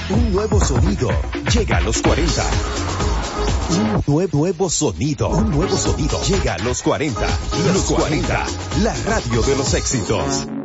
Un nuevo sonido llega a los 40. Un nuevo sonido llega a los 40. Los 40, la radio de los éxitos.